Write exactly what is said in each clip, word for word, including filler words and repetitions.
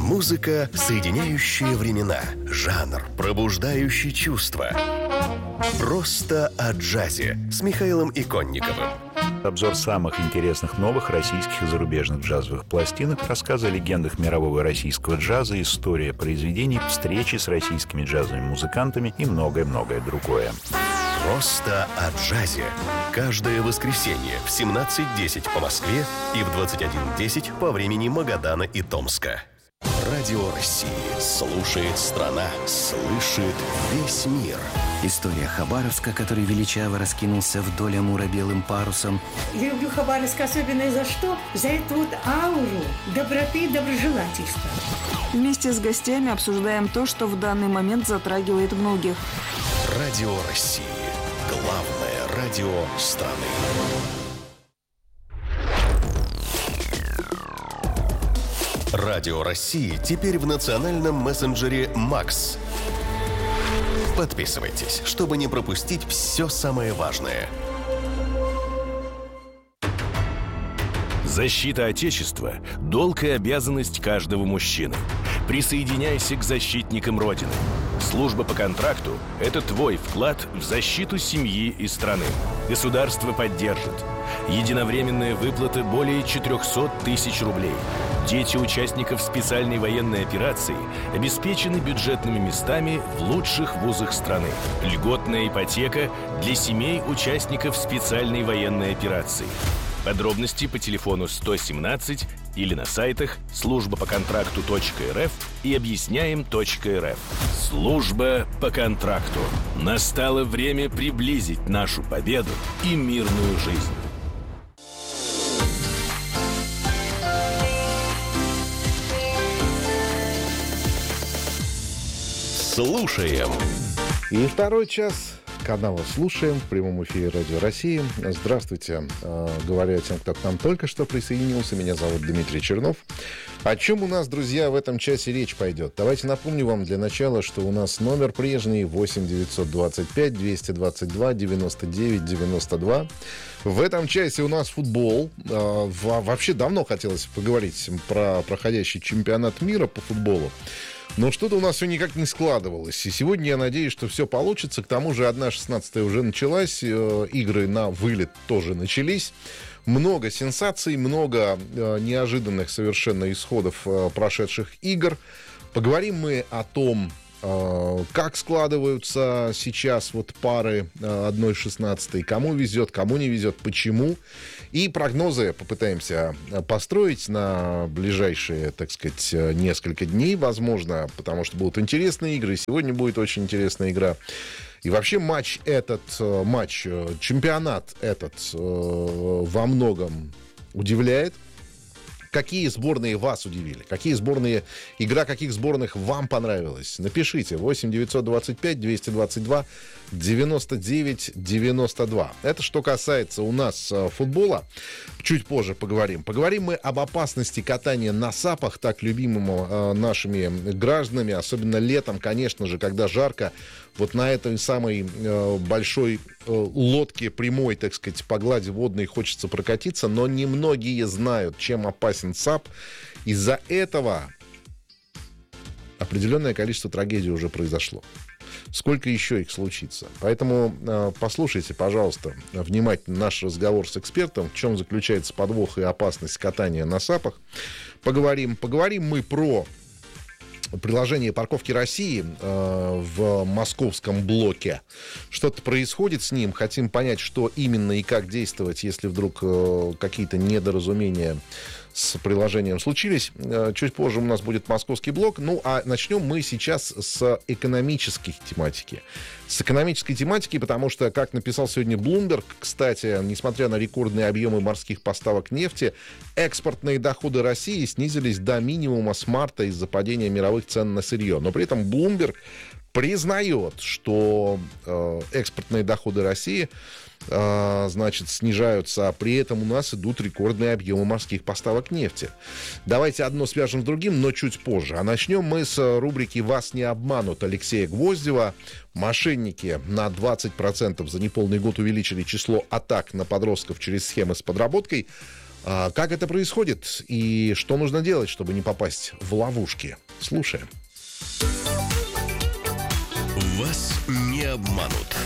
Музыка, соединяющая времена. Жанр, пробуждающий чувства. Просто о джазе с Михаилом Иконниковым. Обзор самых интересных новых российских и зарубежных джазовых пластинок, рассказы о легендах мирового и российского джаза, история произведений, встречи с российскими джазовыми музыкантами и многое-многое другое. Просто о джазе. Каждое воскресенье в семнадцать десять по Москве и в двадцать один десять по времени Магадана и Томска. Радио России. Слушает страна. Слышит весь мир. История Хабаровска, который величаво раскинулся вдоль Амура белым парусом. Я люблю Хабаровск особенно за что? За эту вот ауру доброты и доброжелательства. Вместе с гостями обсуждаем то, что в данный момент затрагивает многих. Радио России. Главное радио страны. Радио России теперь в национальном мессенджере «Макс». Подписывайтесь, чтобы не пропустить все самое важное. Защита Отечества – долг и обязанность каждого мужчины. Присоединяйся к защитникам Родины. Служба по контракту – это твой вклад в защиту семьи и страны. Государство поддержит. Единовременная выплата более четыреста тысяч рублей. Дети участников специальной военной операции обеспечены бюджетными местами в лучших вузах страны. Льготная ипотека для семей участников специальной военной операции. Подробности по телефону сто семнадцать или на сайтах служба по контракту точка эр эф и объясняем точка эр эф. Служба по контракту. Настало время приблизить нашу победу и мирную жизнь. Слушаем. И второй час канала «Слушаем» в прямом эфире Радио России. Здравствуйте. Говорю тем, кто к нам только что присоединился. Меня зовут Дмитрий Чернов. О чем у нас, друзья, в этом часе речь пойдет? Давайте напомню вам для начала, что у нас номер прежний восемь девятьсот двадцать пять двести двадцать два девяносто девять девяносто два. В этом часе у нас футбол. Вообще давно хотелось поговорить про проходящий чемпионат мира по футболу. Но что-то у нас все никак не складывалось. И сегодня я надеюсь, что все получится. К тому же одна шестнадцатая уже началась. Игры на вылет тоже начались. Много сенсаций, много неожиданных совершенно исходов прошедших игр. Поговорим мы о том, как складываются сейчас вот пары одна шестнадцатая, кому везет, кому не везет, почему. И прогнозы попытаемся построить на ближайшие, так сказать, несколько дней, возможно, потому что будут интересные игры. Сегодня будет очень интересная игра. И вообще матч этот, матч, чемпионат этот во многом удивляет. Какие сборные вас удивили? Какие сборные, игра каких сборных вам понравилась? Напишите восемь девятьсот двадцать пять двести двадцать два девяносто девять девяносто два. Это что касается у нас футбола. Чуть позже поговорим. Поговорим мы об опасности катания на сапах, так любимому нашими гражданами, особенно летом, конечно же, когда жарко. Вот на этой самой э, большой э, лодке прямой, так сказать, по глади водной хочется прокатиться, но немногие знают, чем опасен сап. Из-за этого определенное количество трагедий уже произошло. Сколько еще их случится? Поэтому э, послушайте, пожалуйста, внимательно наш разговор с экспертом, в чем заключается подвох и опасность катания на сапах. Поговорим, поговорим мы про приложение «Парковки России» э, в московском блоке. Что-то происходит с ним. Хотим понять, что именно и как действовать, если вдруг э, какие-то недоразумения с приложением случились. Э, чуть позже у нас будет московский блок. Ну, а начнем мы сейчас с экономической тематики. С экономической тематики, потому что, как написал сегодня Bloomberg, кстати, несмотря на рекордные объемы морских поставок нефти, экспортные доходы России снизились до минимума с марта из-за падения мировых цен на сырье. Но при этом Bloomberg признает, что э, экспортные доходы России э, значит, снижаются, а при этом у нас идут рекордные объемы морских поставок нефти. Давайте одно свяжем с другим, но чуть позже. А начнем мы с рубрики «Вас не обманут» Алексея Гвоздева. Мошенники на двадцать процентов за неполный год увеличили число атак на подростков через схемы с подработкой. А как это происходит и что нужно делать, чтобы не попасть в ловушки? Слушаем. Вас не обманут.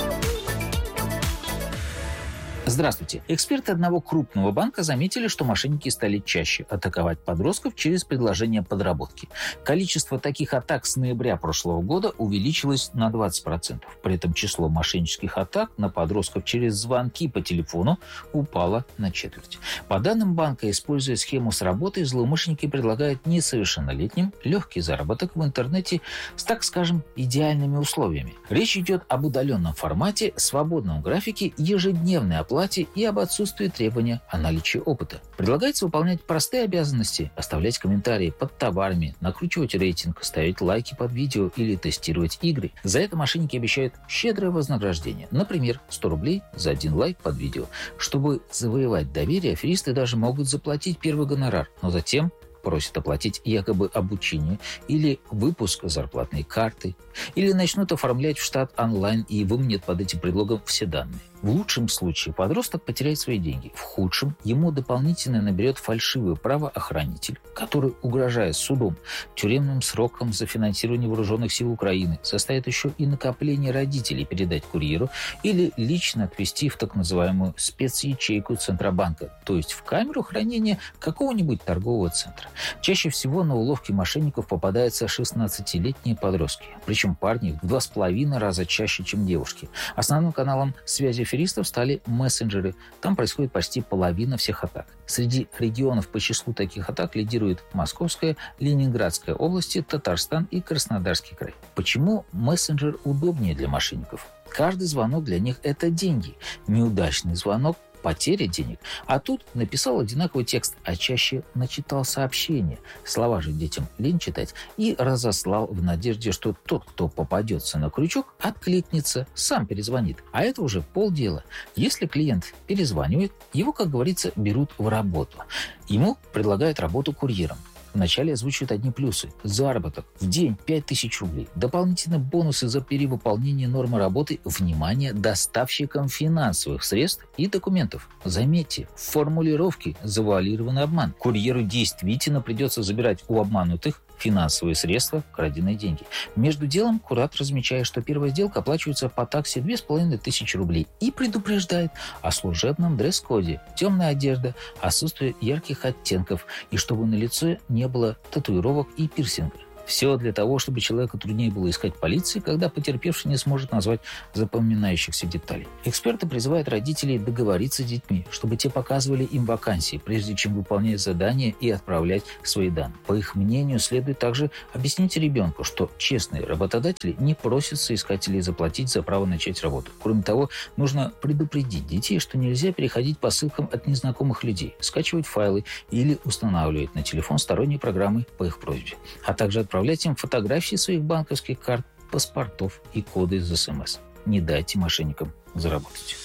Здравствуйте. Эксперты одного крупного банка заметили, что мошенники стали чаще атаковать подростков через предложение подработки. Количество таких атак с ноября прошлого года увеличилось на двадцать процентов. При этом число мошеннических атак на подростков через звонки по телефону упало на четверть. По данным банка, используя схему с работой, злоумышленники предлагают несовершеннолетним легкий заработок в интернете с, так скажем, идеальными условиями. Речь идет об удаленном формате, свободном графике, ежедневной оплате и об отсутствии требования о наличии опыта. Предлагается выполнять простые обязанности, оставлять комментарии под товарами, накручивать рейтинг, ставить лайки под видео или тестировать игры. За это мошенники обещают щедрое вознаграждение. Например, сто рублей за один лайк под видео. Чтобы завоевать доверие, аферисты даже могут заплатить первый гонорар, но затем просят оплатить якобы обучение или выпуск зарплатной карты, или начнут оформлять в штат онлайн и выманят под этим предлогом все данные. В лучшем случае подросток потеряет свои деньги. В худшем ему дополнительно наберет фальшивый правоохранитель, который, угрожая судом, тюремным сроком за финансирование вооруженных сил Украины, заставит еще и накопление родителей передать курьеру или лично отвезти в так называемую спецячейку Центробанка, то есть в камеру хранения какого-нибудь торгового центра. Чаще всего на уловки мошенников попадаются шестнадцатилетние подростки, причем парни в два с половиной раза чаще, чем девушки. Основным каналом связи аферистов стали мессенджеры. Там происходит почти половина всех атак. Среди регионов по числу таких атак лидируют Московская, Ленинградская области, Татарстан и Краснодарский край. Почему мессенджер удобнее для мошенников? Каждый звонок для них – это деньги. Неудачный звонок – потеря денег. А тут написал одинаковый текст, а чаще начитал сообщение. Слова же детям лень читать. И разослал в надежде, что тот, кто попадется на крючок, откликнется, сам перезвонит. А это уже полдела. Если клиент перезванивает, его, как говорится, берут в работу. Ему предлагают работу курьером. Вначале озвучивают одни плюсы. Заработок в день пять тысяч рублей. Дополнительные бонусы за перевыполнение нормы работы. Внимание доставщикам финансовых средств и документов. Заметьте, в формулировке завуалированный обман. Курьеру действительно придется забирать у обманутых финансовые средства, краденые деньги. Между делом куратор размечает, что первая сделка оплачивается по таксе две с половиной тысячи рублей и предупреждает о служебном дресс-коде, темная одежда, отсутствие ярких оттенков и чтобы на лице не было татуировок и пирсингов. Все для того, чтобы человеку труднее было искать полиции, когда потерпевший не сможет назвать запоминающихся деталей. Эксперты призывают родителей договориться с детьми, чтобы те показывали им вакансии, прежде чем выполнять задания и отправлять свои данные. По их мнению, следует также объяснить ребенку, что честные работодатели не просят соискателей заплатить за право начать работу. Кроме того, нужно предупредить детей, что нельзя переходить по ссылкам от незнакомых людей, скачивать файлы или устанавливать на телефон сторонние программы по их просьбе, а также отправлять Отправлять им фотографии своих банковских карт, паспортов и коды из эс эм эс. Не дайте мошенникам заработать.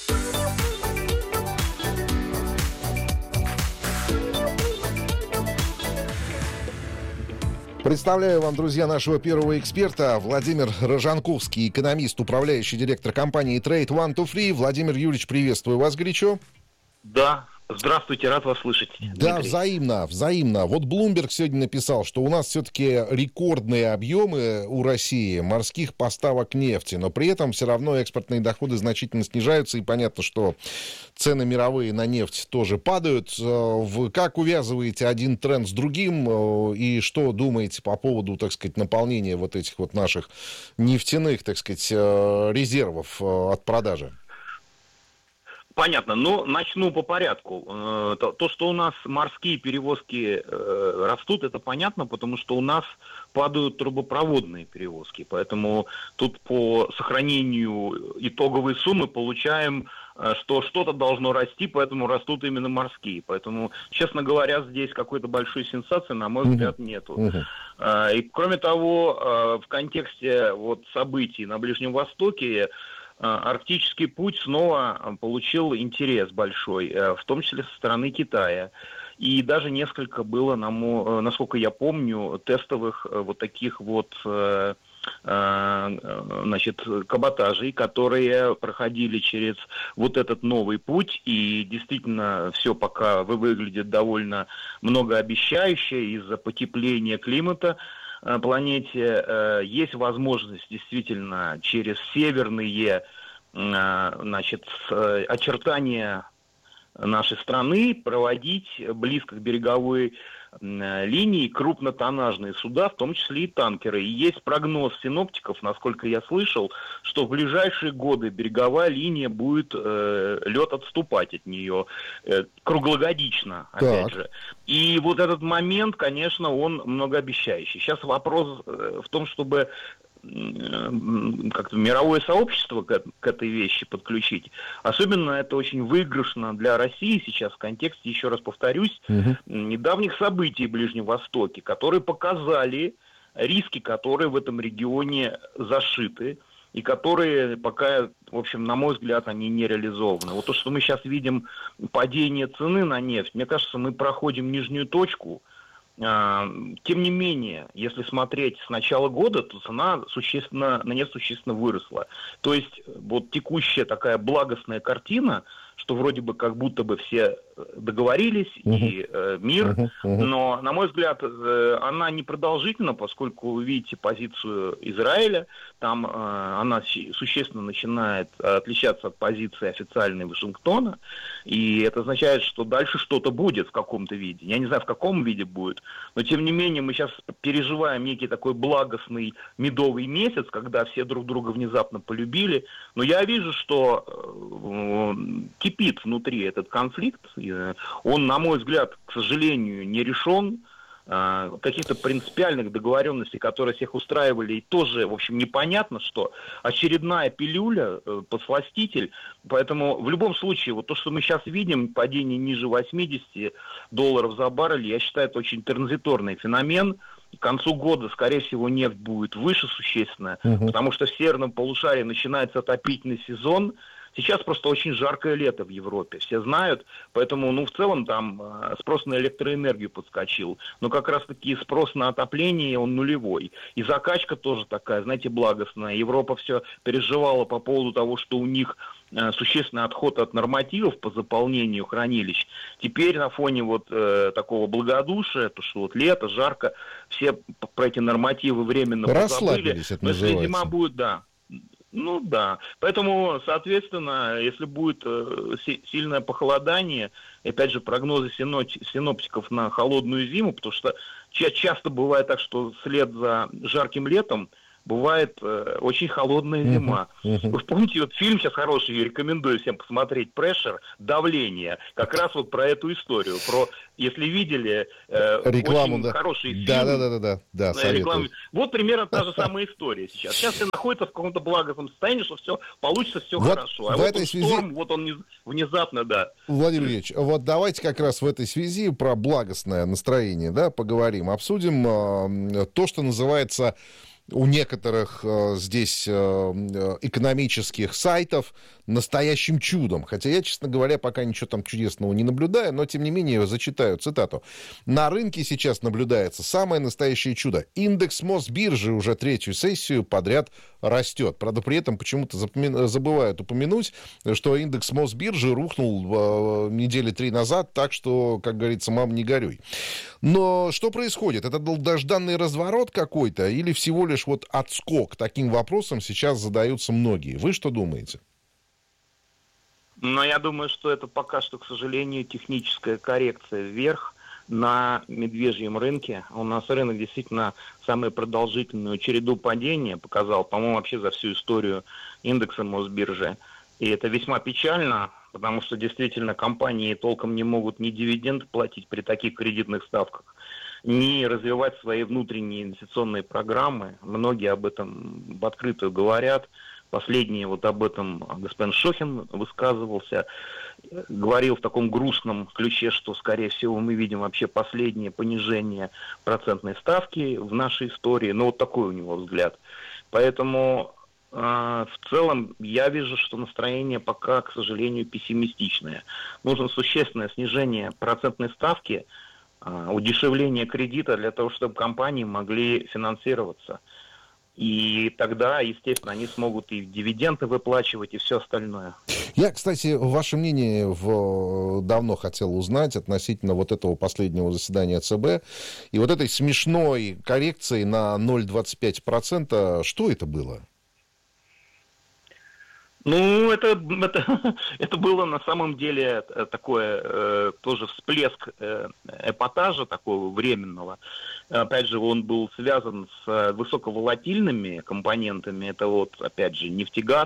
Представляю вам, друзья, нашего первого эксперта. Владимир Рожанковский, экономист, управляющий директор компании Trade One Two Free. Владимир Юрьевич, приветствую вас горячо. Да. Здравствуйте, рад вас слышать. Да, Дмитрий. взаимно, взаимно. Вот Bloomberg сегодня написал, что у нас все-таки рекордные объемы у России морских поставок нефти, но при этом все равно экспортные доходы значительно снижаются, и понятно, что цены мировые на нефть тоже падают. Вы как увязываете один тренд с другим, и что думаете по поводу, так сказать, наполнения вот этих вот наших нефтяных, так сказать, резервов от продажи? Понятно, но начну по порядку. То, что у нас морские перевозки растут, это понятно, потому что у нас падают трубопроводные перевозки. Поэтому тут по сохранению итоговой суммы получаем, что что-то должно расти, поэтому растут именно морские. Поэтому, честно говоря, здесь какой-то большой сенсации, на мой взгляд, нету. Uh-huh. И кроме того, в контексте вот событий на Ближнем Востоке, Арктический путь снова получил интерес большой, в том числе со стороны Китая. И даже несколько было, насколько я помню, тестовых вот таких вот значит, каботажей, которые проходили через вот этот новый путь, и действительно все пока выглядит довольно многообещающе из-за потепления климата планете. Есть возможность действительно через северные, значит, очертания нашей страны проводить близко к береговой линии крупнотоннажные суда, в том числе и танкеры. И есть прогноз синоптиков, насколько я слышал, что в ближайшие годы береговая линия будет, э, лед отступать от нее э, круглогодично, опять так. же. И вот этот момент, конечно, он многообещающий. Сейчас вопрос э, в том, чтобы как-то мировое сообщество к, к этой вещи подключить. Особенно это очень выигрышно для России сейчас в контексте, еще раз повторюсь, угу. недавних событий в Ближнем Востоке, которые показали риски, которые в этом регионе зашиты, и которые пока, в общем, на мой взгляд, они не реализованы. Вот то, что мы сейчас видим, падение цены на нефть, мне кажется, мы проходим нижнюю точку. Тем не менее, если смотреть с начала года, то цена существенно, на нефть существенно выросла. То есть вот текущая такая благостная картина, что вроде бы как будто бы все договорились, uh-huh. и э, мир, uh-huh. Uh-huh. но, на мой взгляд, э, она не продолжительна, поскольку вы видите позицию Израиля, там э, она существенно начинает отличаться от позиции официальной Вашингтона, и это означает, что дальше что-то будет в каком-то виде. Я не знаю, в каком виде будет, но, тем не менее, мы сейчас переживаем некий такой благостный медовый месяц, когда все друг друга внезапно полюбили, но я вижу, что э, кипит внутри этот конфликт. Он, на мой взгляд, к сожалению, не решен. Каких-то принципиальных договоренностей, которые всех устраивали, и тоже, в общем, непонятно, что очередная пилюля, подсластитель. Поэтому в любом случае, вот то, что мы сейчас видим, падение ниже восьмидесяти долларов за баррель, я считаю, это очень транзиторный феномен. К концу года, скорее всего, нефть будет выше существенно, угу. потому что в северном полушарии начинается отопительный сезон. Сейчас просто очень жаркое лето в Европе, все знают, поэтому, ну, в целом там спрос на электроэнергию подскочил, но как раз-таки спрос на отопление, он нулевой. И закачка тоже такая, знаете, благостная. Европа все переживала по поводу того, что у них существенный отход от нормативов по заполнению хранилищ. Теперь на фоне вот э, такого благодушия, то что вот лето, жарко, все про эти нормативы временно позабыли. Но если зима будет, да. Ну да, поэтому, соответственно, если будет э, си- сильное похолодание, опять же, прогнозы сино- синоптиков на холодную зиму, потому что ча- часто бывает так, что вслед за жарким летом бывает э, очень холодная зима. Uh-huh, uh-huh. Вы помните, вот фильм сейчас хороший, рекомендую всем посмотреть, «Pressure», «Давление», как раз вот про эту историю, про, если видели, э, рекламу, очень да. хороший фильм. Да, да, да, да, да, да, реклам... Вот примерно та же самая история сейчас. Сейчас все находятся в каком-то благостном состоянии, что все получится, все вот хорошо. А в вот этой он связи... шторм, вот он внезапно, да. Владимир Ильич, вот давайте как раз в этой связи про благостное настроение, да, поговорим. Обсудим э, то, что называется... у некоторых э, здесь э, экономических сайтов настоящим чудом. Хотя я, честно говоря, пока ничего там чудесного не наблюдаю, но, тем не менее, зачитаю цитату. На рынке сейчас наблюдается самое настоящее чудо. Индекс Мосбиржи уже третью сессию подряд растет. Правда, при этом почему-то запоми... забывают упомянуть, что индекс Мосбиржи рухнул э, недели три назад, так что, как говорится, мам, не горюй. Но что происходит? Это долгожданный разворот какой-то или всего лишь вот отскок? Таким вопросом сейчас задаются многие. Вы что думаете? Но я думаю, что это пока что, к сожалению, техническая коррекция вверх на медвежьем рынке. У нас рынок действительно самую продолжительную череду падения показал, по-моему, вообще за всю историю индекса Мосбиржи. И это весьма печально, потому что действительно компании толком не могут ни дивиденды платить при таких кредитных ставках, ни развивать свои внутренние инвестиционные программы. Многие об этом в открытую говорят. Последний вот об этом господин Шохин высказывался, говорил в таком грустном ключе, что, скорее всего, мы видим вообще последнее понижение процентной ставки в нашей истории. Ну, вот такой у него взгляд. Поэтому э, в целом я вижу, что настроение пока, к сожалению, пессимистичное. Нужно существенное снижение процентной ставки, э, удешевление кредита для того, чтобы компании могли финансироваться. И тогда, естественно, они смогут и дивиденды выплачивать, и все остальное. Я, кстати, ваше мнение в... давно хотел узнать относительно вот этого последнего заседания ЦБ и вот этой смешной коррекции на ноль целых двадцать пять сотых процента. Что это было? Ну, это, это, это было на самом деле такое э, тоже всплеск э, эпатажа такого временного. Опять же, он был связан с высоковолатильными компонентами. Это вот, опять же, нефтегаз,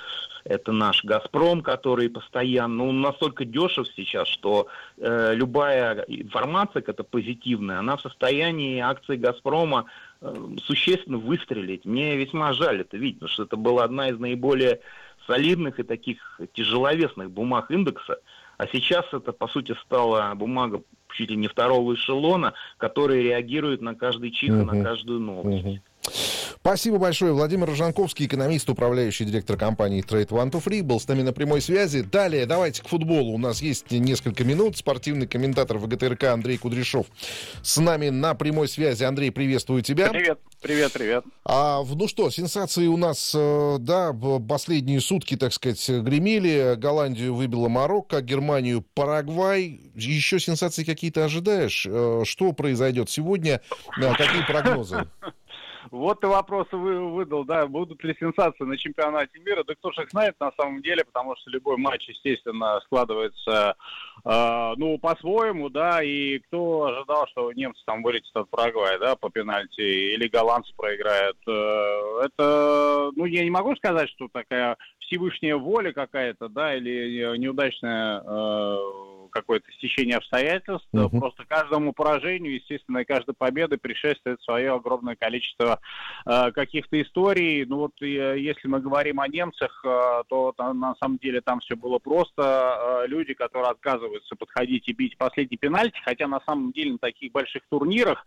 это наш «Газпром», который постоянно, ну, он настолько дешев сейчас, что э, любая информация, какая-то позитивная, она в состоянии акций «Газпрома» э, существенно выстрелить. Мне весьма жаль это видеть, потому что это была одна из наиболее солидных и таких тяжеловесных бумаг индекса, а сейчас это, по сути, стала бумага чуть ли не второго эшелона, которая реагирует на каждый чих и на каждую новость. Спасибо большое. Владимир Рожанковский, экономист, управляющий директор компании Trade One Two Free, был с нами на прямой связи. Далее давайте к футболу. У нас есть несколько минут. Спортивный комментатор ВГТРК Андрей Кудряшов с нами на прямой связи. Андрей, приветствую тебя. Привет, привет, привет. А, ну что, сенсации у нас, да, последние сутки, так сказать, гремели. Голландию выбила Марокко, Германию Парагвай. Еще сенсации какие-то ожидаешь? Что произойдет сегодня? Какие прогнозы? Вот ты вопросы вы, выдал, да, будут ли сенсации на чемпионате мира, да кто же их знает на самом деле, потому что любой матч, естественно, складывается, э, ну, по-своему, да, и кто ожидал, что немцы там вылетят от Парагвая, да, по пенальти, или голландцы проиграют, э, это, ну, я не могу сказать, что такая всевышняя воля какая-то, да, или неудачная э, какое-то стечение обстоятельств. Uh-huh. Просто каждому поражению, естественно, и каждой победы предшествует свое огромное количество э, каких-то историй. Ну вот э, если мы говорим о немцах, э, то там, на самом деле там все было просто. Э, люди, которые отказываются подходить и бить последний пенальти, хотя на самом деле на таких больших турнирах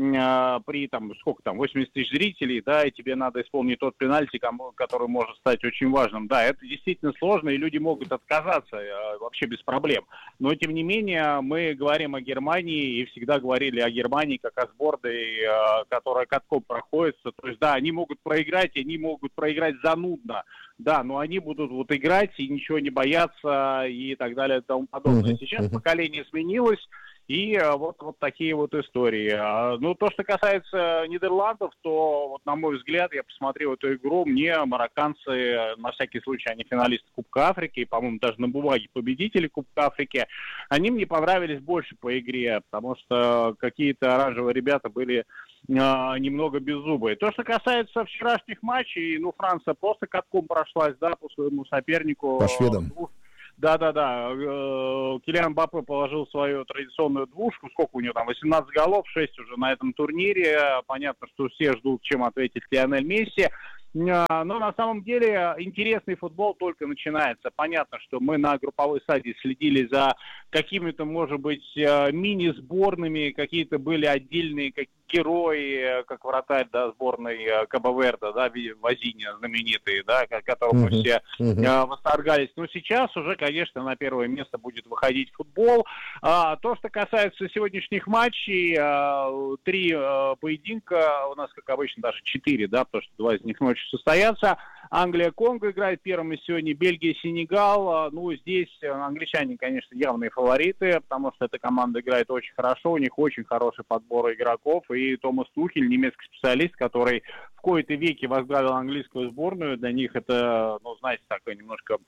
э, при там сколько там восемьдесят тысяч зрителей, да, и тебе надо исполнить тот пенальти, кому, который может стать очень важным. Да, это действительно сложно, и люди могут отказаться э, вообще без проблем. Но, тем не менее, мы говорим о Германии и всегда говорили о Германии как о сборной, которая катком проходится. То есть, да, они могут проиграть, они могут проиграть занудно, да, но они будут вот играть и ничего не бояться и так далее и тому подобное. Сейчас поколение сменилось, и вот, вот такие вот истории. Ну, то, что касается Нидерландов, то, вот, на мой взгляд, я посмотрел эту игру, мне марокканцы, на всякий случай, они финалисты Кубка Африки, и, по-моему, даже на бумаге победители Кубка Африки, они мне понравились больше по игре, потому что какие-то оранжевые ребята были а, немного беззубые. То, что касается вчерашних матчей, ну, Франция просто катком прошлась, да, по своему сопернику. По шведам. Да-да-да, Килиан Мбаппе положил свою традиционную двушку, сколько у него там, восемнадцать голов, шесть уже на этом турнире, понятно, что все ждут, чем ответит Лионель Месси, но на самом деле интересный футбол только начинается. Понятно, что мы на групповой стадии следили за какими-то, может быть, мини-сборными, какие-то были отдельные герои, как вратарь, да, сборной Кабо-Верде, да, Возинья знаменитый, да, которого мы все uh-huh. восторгались. Но сейчас уже, конечно, на первое место будет выходить футбол. А, то, что касается сегодняшних матчей, а, три а, поединка, у нас, как обычно, даже четыре, да, потому что два из них ночью состоятся. Англия-Конго играет первым из сегодня, Бельгия-Сенегал. Ну, здесь англичане, конечно, явные фавориты, потому что эта команда играет очень хорошо, у них очень хороший подбор игроков, и Томас Тухель, немецкий специалист, который в кои-то веки возглавил английскую сборную, для них это, ну, знаете, такой немножко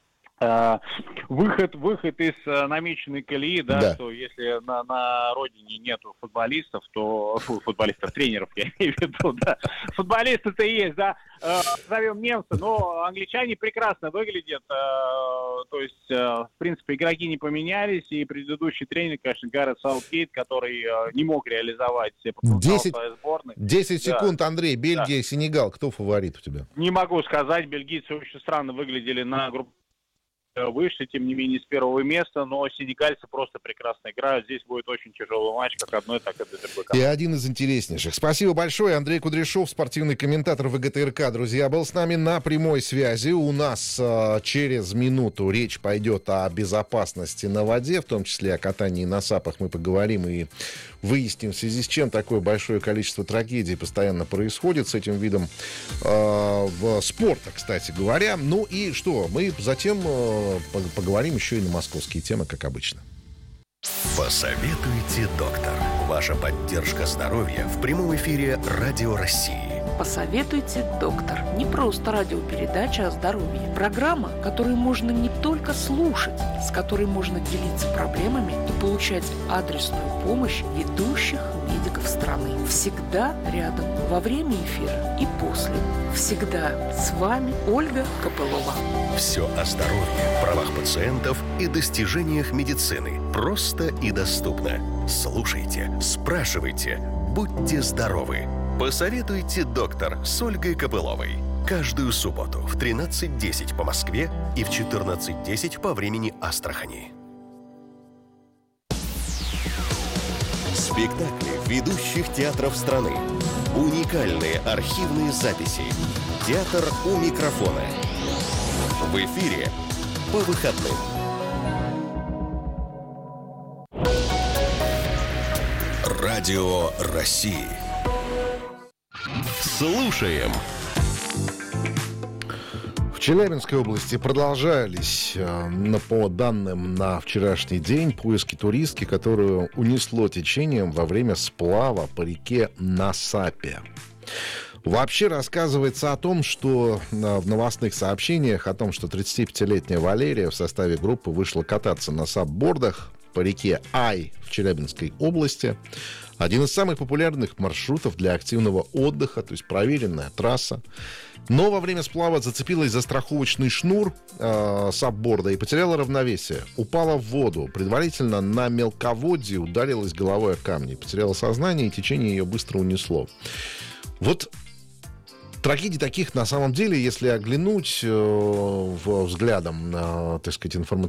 э, выход, выход из э, намеченной колеи, да, да, что если на, на родине нету футболистов, то фу, футболистов, тренеров, я имею в виду, да, футболисты-то есть, да, э, назовем немцы, но англичане прекрасно выглядят, э, то есть, э, в принципе, игроки не поменялись, и предыдущий тренер, конечно, Гарет Саутгейт, который э, не мог реализовать потенциал своей сборной. десять да. секунд, Андрей, Бельгия, да. Сенегал, кто фаворит у тебя? Не могу сказать, бельгийцы очень странно выглядели на группе. Вышли, тем не менее, с первого места, но сенегальцы просто прекрасно играют. Здесь будет очень тяжелый матч, как одной, так и для другой команды. И один из интереснейших. Спасибо большое. Андрей Кудряшов, спортивный комментатор ВГТРК, друзья, был с нами на прямой связи. У нас э, через минуту речь пойдет о безопасности на воде, в том числе о катании на сапах мы поговорим, и выясним, в связи с чем такое большое количество трагедий постоянно происходит с этим видом э, в спорта, кстати говоря. Ну и что, мы затем э, поговорим еще и на московские темы, как обычно. Посоветуйте, доктор. Ваша поддержка здоровья в прямом эфире Радио России. Посоветуйте, доктор. Не просто радиопередача о здоровье. Программа, которую можно не только слушать, с которой можно делиться проблемами и получать адресную помощь ведущих медиков страны. Всегда рядом, во время эфира и после. Всегда с вами Ольга Копылова. Все о здоровье, правах пациентов и достижениях медицины. Просто и доступно. Слушайте, спрашивайте, будьте здоровы. Посоветуйте, доктор, с Ольгой Копыловой. Каждую субботу в тринадцать десять по Москве и в четырнадцать десять по времени Астрахани. Спектакли ведущих театров страны. Уникальные архивные записи. Театр у микрофона. В эфире по выходным. Радио России. Слушаем. В Челябинской области продолжались, по данным на вчерашний день, поиски туристки, которую унесло течением во время сплава по реке Насапе. Вообще рассказывается о том, что в новостных сообщениях о том, что тридцатипятилетняя Валерия в составе группы вышла кататься на сапбордах по реке Ай в Челябинской области. Один из самых популярных маршрутов для активного отдыха, то есть проверенная трасса. Но во время сплава зацепилась за страховочный шнур э, сапборда и потеряла равновесие. Упала в воду. Предварительно на мелководье ударилась головой о камни. Потеряла сознание, и течение ее быстро унесло. Вот трагедий таких, на самом деле, если оглянуть э, взглядом, э, так сказать, информационным,